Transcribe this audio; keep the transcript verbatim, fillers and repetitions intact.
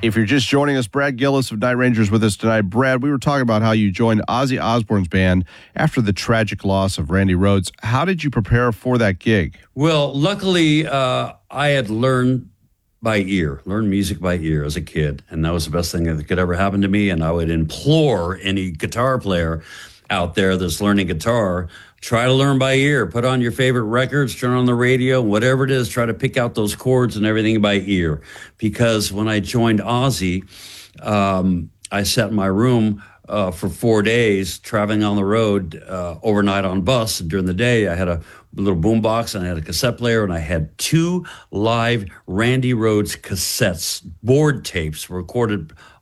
If you're just joining us, Brad Gillis of Night Rangers with us tonight. Brad, we were talking about how you joined Ozzy Osbourne's band after the tragic loss of Randy Rhoads. How did you prepare for that gig? Well, luckily, uh, I had learned by ear, learned music by ear as a kid, and that was the best thing that could ever happen to me. And I would implore any guitar player out there that's learning guitar, try to learn by ear. Put on your favorite records, turn on the radio, whatever it is, try to pick out those chords and everything by ear. Because when I joined Ozzy, um, I sat in my room uh, for four days, traveling on the road, uh, overnight on bus. And during the day, I had a little boombox, and I had a cassette player, and I had two live Randy Rhoads cassettes, board tapes recorded